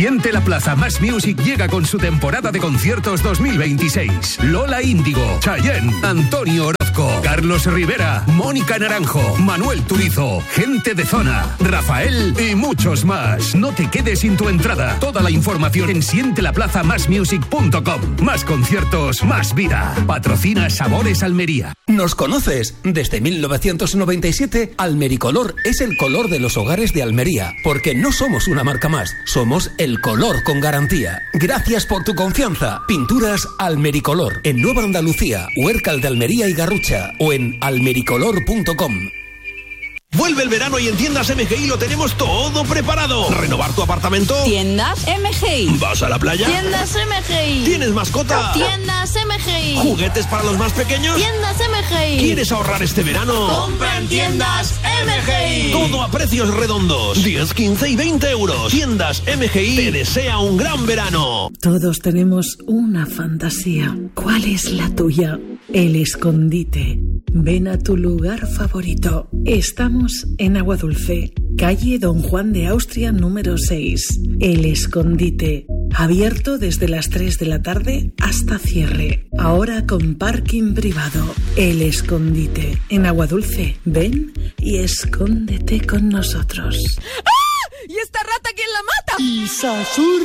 Siente la Plaza Más Music llega con su temporada de conciertos 2026. Lola Índigo, Chayanne, Antonio Orozco, Carlos Rivera, Mónica Naranjo, Manuel Turizo, Gente de Zona, Rafael y muchos más. No te quedes sin tu entrada. Toda la información en sientelaplazamasmusic.com. Más conciertos, más vida. Patrocina Sabores Almería. ¿Nos conoces? Desde 1997, Almericolor es el color de los hogares de Almería, porque no somos una marca más, somos el color con garantía. Gracias por tu confianza. Pinturas Almericolor, en Nueva Andalucía, Huércal de Almería y Garrucha, o en almericolor.com. Vuelve el verano y en Tiendas MGI lo tenemos todo preparado. ¿Renovar tu apartamento? Tiendas MGI. ¿Vas a la playa? Tiendas MGI. ¿Tienes mascota? Tiendas MGI. ¿Juguetes para los más pequeños? Tiendas MGI. ¿Quieres ahorrar este verano? ¡Compra en Tiendas MGI! Todo a precios redondos. 10, 15 y 20 euros. Tiendas MGI te desea un gran verano. Todos tenemos una fantasía. ¿Cuál es la tuya? El escondite. Ven a tu lugar favorito. Estamos en Aguadulce, calle Don Juan de Austria número 6. El escondite. Abierto desde las 3 de la tarde hasta cierre. Ahora con parking privado. El escondite. En Aguadulce. Ven y escóndete con nosotros. ¡Ah! ¿Y esta rata quién la mata? Isasur.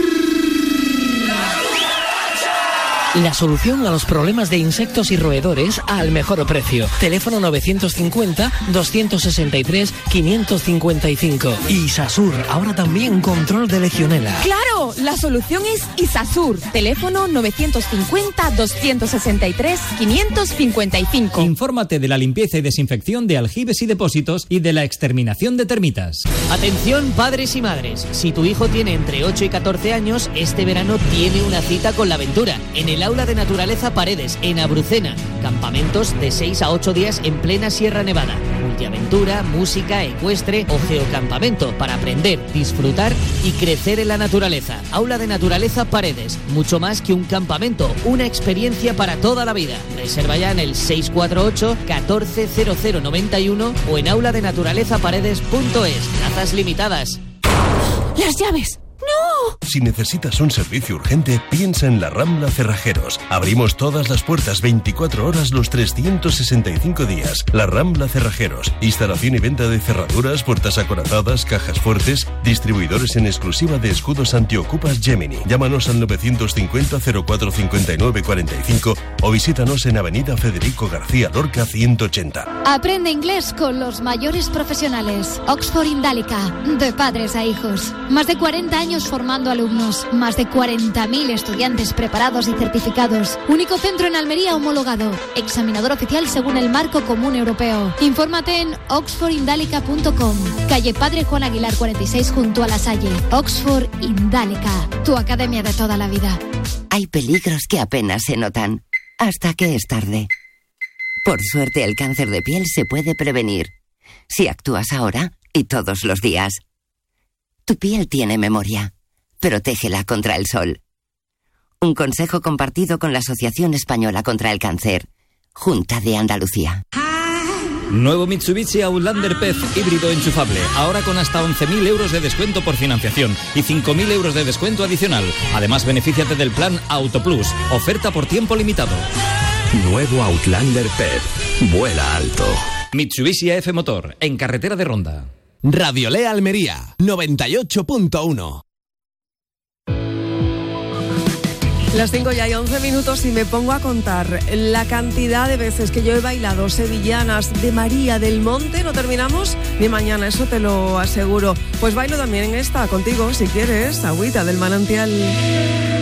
La solución a los problemas de insectos y roedores al mejor precio. Teléfono 950-263-555. Isasur, ahora también control de legionela. ¡Claro! La solución es Isasur. Teléfono 950-263-555. Infórmate de la limpieza y desinfección de aljibes y depósitos y de la exterminación de termitas. Atención padres y madres. Si tu hijo tiene entre 8 y 14 años, este verano tiene una cita con la aventura. En el Aula de Naturaleza Paredes, en Abrucena. Campamentos de 6 a 8 días en plena Sierra Nevada. Multiaventura, música, ecuestre o geocampamento para aprender, disfrutar y crecer en la naturaleza. Aula de Naturaleza Paredes. Mucho más que un campamento, una experiencia para toda la vida. Reserva ya en el 648 140091 o en auladenaturalezaparedes.es. Plazas limitadas. ¡Las llaves! ¡No! Si necesitas un servicio urgente, piensa en La Rambla Cerrajeros. Abrimos todas las puertas 24 horas los 365 días. La Rambla Cerrajeros. Instalación y venta de cerraduras, puertas acorazadas, cajas fuertes. Distribuidores en exclusiva de escudos antiocupas Gemini. Llámanos al 950 04 59 45 o visítanos en Avenida Federico García Lorca 180. Aprende inglés con los mayores profesionales. Oxford Indálica, de padres a hijos. Más de 40 años formando alumnos, más de 40.000 estudiantes preparados y certificados. Único centro en Almería homologado. Examinador oficial según el Marco Común Europeo. Infórmate en oxfordindálica.com. Calle Padre Juan Aguilar 46 junto a La Salle. Oxford Indálica, tu academia de toda la vida. Hay peligros que apenas se notan, hasta que es tarde. Por suerte, el cáncer de piel se puede prevenir, si actúas ahora y todos los días. Tu piel tiene memoria. Protégela contra el sol. Un consejo compartido con la Asociación Española contra el Cáncer. Junta de Andalucía. Nuevo Mitsubishi Outlander PHEV híbrido enchufable. Ahora con hasta 11.000 euros de descuento por financiación y 5.000 euros de descuento adicional. Además, benefíciate del plan Auto Plus. Oferta por tiempo limitado. Nuevo Outlander PHEV. Vuela alto. Mitsubishi AF Motor. En carretera de Ronda. Radiolea Almería 98.1. Las 5 ya y 11 minutos y me pongo a contar la cantidad de veces que yo he bailado sevillanas de María del Monte. No terminamos ni mañana, eso te lo aseguro. Pues bailo también en esta contigo, si quieres, agüita del manantial.